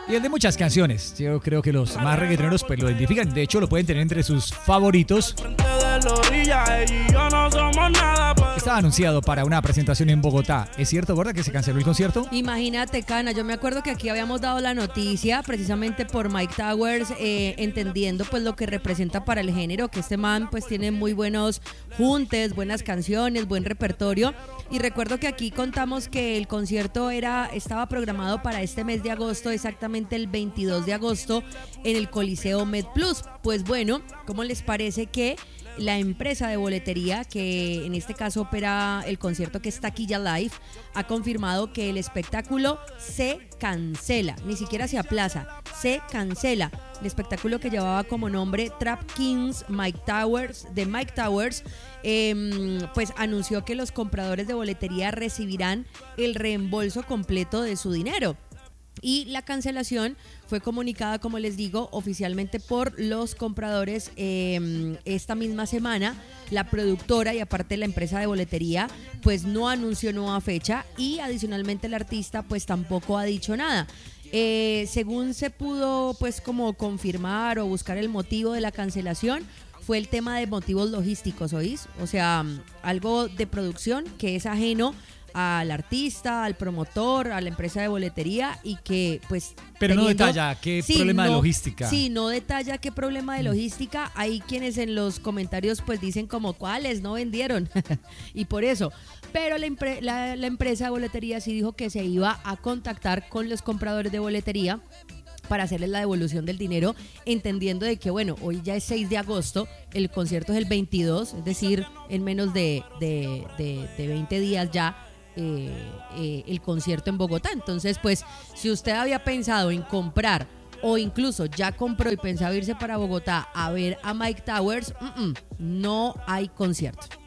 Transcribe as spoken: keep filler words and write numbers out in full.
Y el de muchas canciones. Yo creo que los más reggaetoneros pues lo identifican. De hecho, lo pueden tener entre sus favoritos. Estaba anunciado para una presentación en Bogotá. ¿Es cierto, Gorda, que se canceló el concierto? Imagínate, Cana, yo me acuerdo que aquí habíamos dado la noticia precisamente por Mike Towers, eh, entendiendo pues lo que representa para el género, que este man pues tiene muy buenos juntes, buenas canciones, buen repertorio. Y recuerdo que aquí contamos que el concierto era estaba programado para este mes de agosto, exactamente el veintidós de agosto, en el Coliseo MedPlus. Pues bueno, ¿cómo les parece que la empresa de boletería, que en este caso opera el concierto, que es Taquilla Live, ha confirmado que el espectáculo se cancela, ni siquiera se aplaza, se cancela? El espectáculo, que llevaba como nombre Trap Kings Mike Towers, de Mike Towers, eh, pues anunció que los compradores de boletería recibirán el reembolso completo de su dinero. Y la cancelación fue comunicada, como les digo, oficialmente por los compradores eh, esta misma semana. La productora y aparte la empresa de boletería pues no anunció nueva fecha, y adicionalmente el artista pues tampoco ha dicho nada. Eh, según se pudo pues como confirmar o buscar el motivo de la cancelación, fue el tema de motivos logísticos, ¿oís? O sea, algo de producción que es ajeno al artista, al promotor, a la empresa de boletería, y que pues... Pero teniendo, no detalla qué sí, problema no, de logística. Sí, no detalla qué problema de logística. Hay quienes en los comentarios pues dicen como cuáles no vendieron y por eso. Pero la, impre, la, la empresa de boletería sí dijo que se iba a contactar con los compradores de boletería para hacerles la devolución del dinero, entendiendo de que, bueno, hoy ya es seis de agosto, el concierto es el veintidós, es decir, en menos de, de, de, de veinte días ya, Eh, eh, el concierto en Bogotá. Entonces, pues, si usted había pensado en comprar o incluso ya compró y pensaba irse para Bogotá a ver a Mike Towers, mm-mm, no hay concierto.